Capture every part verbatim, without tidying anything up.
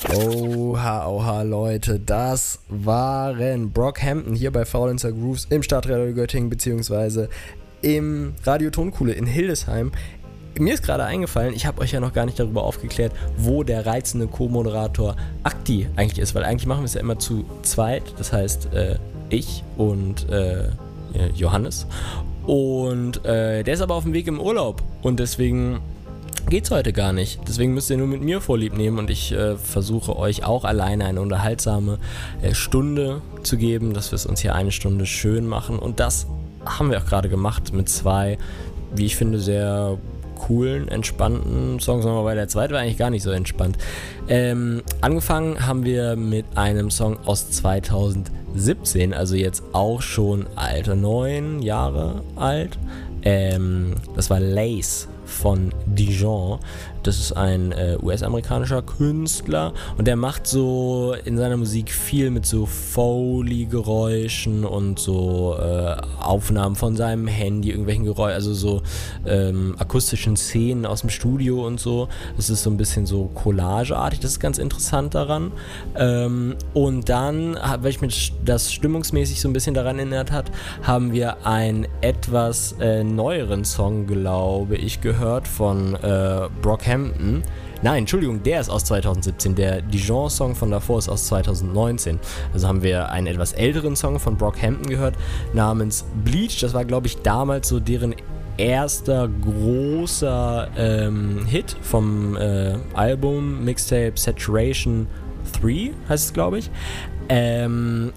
Oha, oha, Leute, das waren Brockhampton hier bei Faulenzer Grooves im Stadtradio Göttingen beziehungsweise im Radio Tonkuhle in Hildesheim. Mir ist gerade eingefallen, ich habe euch ja noch gar nicht darüber aufgeklärt, wo der reizende Co-Moderator Akti eigentlich ist, weil eigentlich machen wir es ja immer zu zweit, das heißt äh, ich und äh, Johannes und äh, der ist aber auf dem Weg im Urlaub und deswegen geht's heute gar nicht. Deswegen müsst ihr nur mit mir Vorlieb nehmen und ich äh, versuche euch auch alleine eine unterhaltsame äh, Stunde zu geben, dass wir es uns hier eine Stunde schön machen und das haben wir auch gerade gemacht mit zwei, wie ich finde, sehr coolen, entspannten Songs, weil der zweite war eigentlich gar nicht so entspannt. Ähm, angefangen haben wir mit einem Song aus zweitausendsiebzehn, also jetzt auch schon alter, neun Jahre alt. Ähm, das war Lace von Dijon. Das ist ein äh, U S-amerikanischer Künstler und der macht so in seiner Musik viel mit so Foley-Geräuschen und so äh, Aufnahmen von seinem Handy, irgendwelchen Geräuschen, also so ähm, akustischen Szenen aus dem Studio und so. Das ist so ein bisschen so collageartig, das ist ganz interessant daran. Ähm, und dann, weil ich mich das stimmungsmäßig so ein bisschen daran erinnert hat, haben wir einen etwas äh, neueren Song, glaube ich, gehört von äh, Brockhampton. Nein, Entschuldigung, der ist aus zweitausendsiebzehn. Der Dijon-Song von davor ist aus zweitausendneunzehn. Also haben wir einen etwas älteren Song von Brockhampton gehört, namens Bleach. Das war, glaube ich, damals so deren erster großer ähm, Hit vom äh, Album Mixtape Saturation drei, heißt es, glaube ich. Ähm,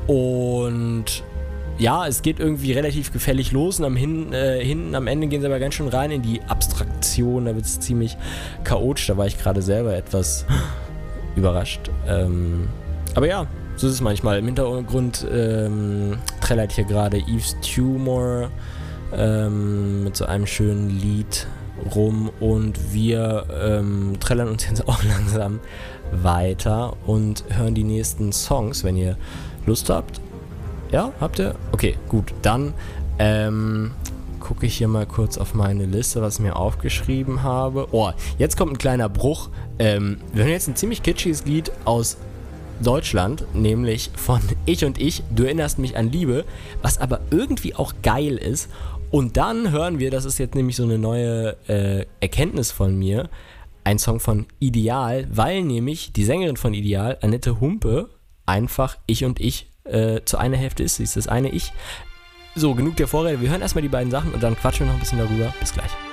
und ja, es geht irgendwie relativ gefällig los und am hin, äh, hinten am Ende gehen sie aber ganz schön rein in die Abstraktion, da wird es ziemlich chaotisch, da war ich gerade selber etwas überrascht. Ähm, aber ja, so ist es manchmal. Im Hintergrund ähm, trällert hier gerade Yves Tumor ähm, mit so einem schönen Lied rum und wir ähm, trällern uns jetzt auch langsam weiter und hören die nächsten Songs, wenn ihr Lust habt. Ja, habt ihr? Okay, gut. Dann ähm, gucke ich hier mal kurz auf meine Liste, was ich mir aufgeschrieben habe. Oh, jetzt kommt ein kleiner Bruch. Ähm, wir hören jetzt ein ziemlich kitschiges Lied aus Deutschland, nämlich von Ich und Ich, Du erinnerst mich an Liebe, was aber irgendwie auch geil ist. Und dann hören wir, das ist jetzt nämlich so eine neue äh, Erkenntnis von mir, ein Song von Ideal, weil nämlich die Sängerin von Ideal, Annette Humpe, einfach Ich und Ich Äh, zu einer Hälfte ist. Sie ist das eine Ich. So, genug der Vorrede. Wir hören erstmal die beiden Sachen und dann quatschen wir noch ein bisschen darüber. Bis gleich.